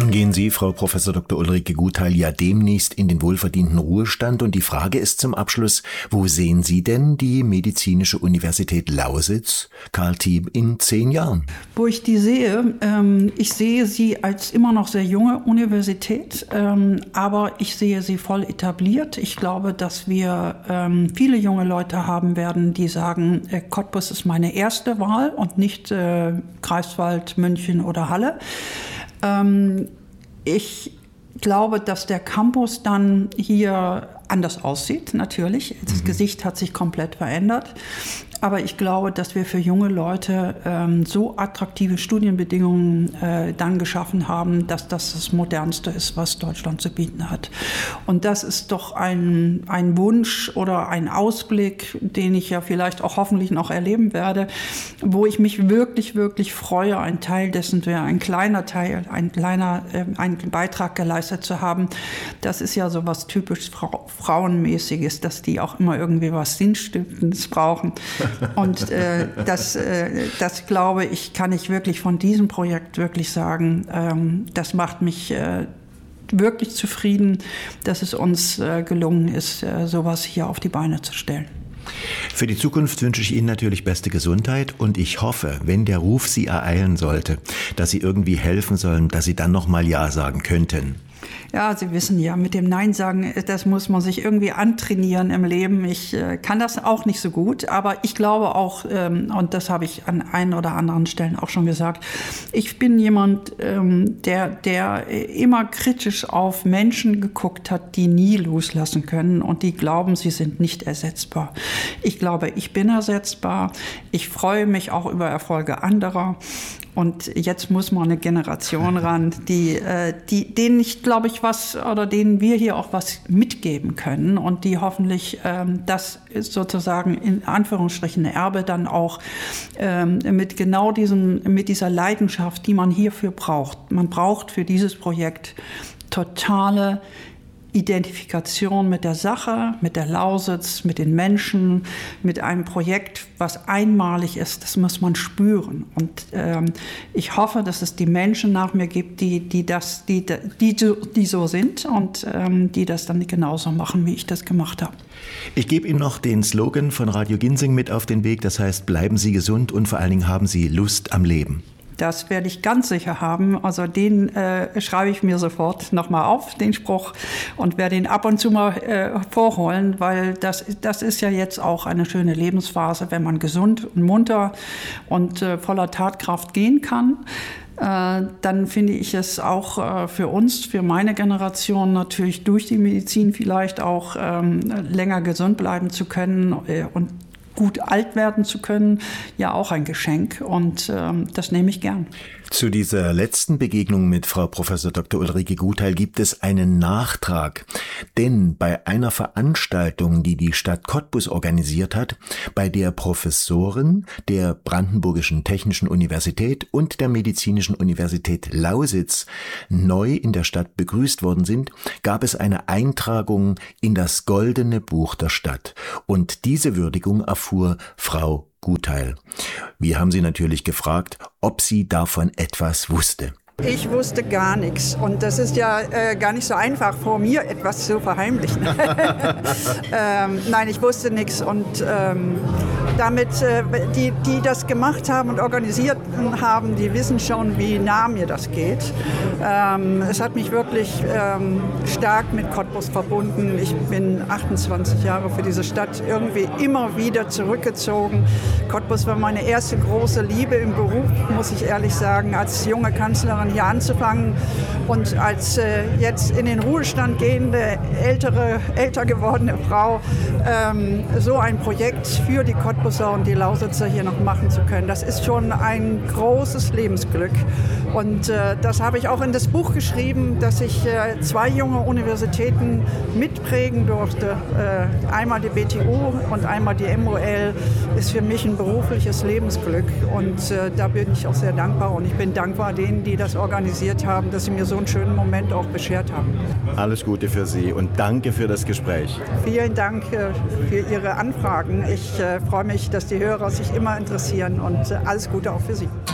Nun gehen Sie, Frau Prof. Dr. Ulrike Gutheil, ja demnächst in den wohlverdienten Ruhestand. Und die Frage ist zum Abschluss, wo sehen Sie denn die Medizinische Universität Lausitz, Karl Thiel, in 10 Jahren? Wo ich die sehe, ich sehe sie als immer noch sehr junge Universität, aber ich sehe sie voll etabliert. Ich glaube, dass wir viele junge Leute haben werden, die sagen, Cottbus ist meine erste Wahl und nicht Greifswald, München oder Halle. Ich glaube, dass der Campus dann hier anders aussieht, natürlich. Das Gesicht hat sich komplett verändert. Aber ich glaube, dass wir für junge Leute so attraktive Studienbedingungen dann geschaffen haben, dass das Modernste ist, was Deutschland zu bieten hat. Und das ist doch ein Wunsch oder ein Ausblick, den ich ja vielleicht auch hoffentlich noch erleben werde, wo ich mich wirklich, wirklich freue, ein Teil dessen wäre, ein kleiner Teil, einen Beitrag geleistet zu haben. Das ist ja so was typisch Frauenmäßiges, dass die auch immer irgendwie was Sinnstiftendes brauchen. Und das glaube ich, kann ich wirklich von diesem Projekt wirklich sagen, das macht mich wirklich zufrieden, dass es uns gelungen ist, sowas hier auf die Beine zu stellen. Für die Zukunft wünsche ich Ihnen natürlich beste Gesundheit und ich hoffe, wenn der Ruf Sie ereilen sollte, dass Sie irgendwie helfen sollen, dass Sie dann nochmal Ja sagen könnten. Ja, Sie wissen ja, mit dem Nein sagen, das muss man sich irgendwie antrainieren im Leben. Ich kann das auch nicht so gut, aber ich glaube auch, und das habe ich an ein oder anderen Stellen auch schon gesagt, ich bin jemand, der immer kritisch auf Menschen geguckt hat, die nie loslassen können und die glauben, sie sind nicht ersetzbar. Ich glaube, ich bin ersetzbar. Ich freue mich auch über Erfolge anderer. Und jetzt muss mal eine Generation ran, denen ich, glaube ich, denen wir hier auch was mitgeben können und die hoffentlich das sozusagen in Anführungsstrichen Erbe dann auch mit genau mit dieser Leidenschaft, die man hierfür braucht. Man braucht für dieses Projekt totale Identifikation mit der Sache, mit der Lausitz, mit den Menschen, mit einem Projekt, was einmalig ist. Das muss man spüren. Und ich hoffe, dass es die Menschen nach mir gibt, die so sind und die das dann genauso machen, wie ich das gemacht habe. Ich gebe Ihnen noch den Slogan von Radio Ginsing mit auf den Weg. Das heißt, bleiben Sie gesund und vor allen Dingen haben Sie Lust am Leben. Das werde ich ganz sicher haben. Also den schreibe ich mir sofort nochmal auf, den Spruch, und werde ihn ab und zu mal vorholen, weil das ist ja jetzt auch eine schöne Lebensphase, wenn man gesund und munter und voller Tatkraft gehen kann. Dann finde ich es auch für uns, für meine Generation natürlich durch die Medizin vielleicht auch länger gesund bleiben zu können und gut alt werden zu können, ja auch ein Geschenk und das nehme ich gern. Zu dieser letzten Begegnung mit Frau Prof. Dr. Ulrike Gutheil gibt es einen Nachtrag. Denn bei einer Veranstaltung, die die Stadt Cottbus organisiert hat, bei der Professoren der Brandenburgischen Technischen Universität und der Medizinischen Universität Lausitz neu in der Stadt begrüßt worden sind, gab es eine Eintragung in das Goldene Buch der Stadt. Und diese Würdigung erfuhr Frau Gutheil. Wir haben sie natürlich gefragt, ob sie davon etwas wusste. Ich wusste gar nichts und das ist ja gar nicht so einfach, vor mir etwas zu verheimlichen. Nein, ich wusste nichts und damit, die das gemacht haben und organisiert haben, die wissen schon, wie nah mir das geht. Es hat mich wirklich stark mit Cottbus verbunden. Ich bin 28 Jahre für diese Stadt irgendwie immer wieder zurückgezogen. Cottbus war meine erste große Liebe im Beruf, muss ich ehrlich sagen, als junge Kanzlerin hier anzufangen und als jetzt in den Ruhestand gehende, älter gewordene Frau so ein Projekt für die Cottbuser und die Lausitzer hier noch machen zu können. Das ist schon ein großes Lebensglück und das habe ich auch in das Buch geschrieben, dass ich 2 junge Universitäten mitprägen durfte. Einmal die BTU und einmal die MOL ist für mich ein berufliches Lebensglück und da bin ich auch sehr dankbar und ich bin dankbar denen, die das organisiert haben, dass sie mir so einen schönen Moment auch beschert haben. Alles Gute für Sie und danke für das Gespräch. Vielen Dank für Ihre Anfragen. Ich freue mich, dass die Hörer sich immer interessieren und alles Gute auch für Sie.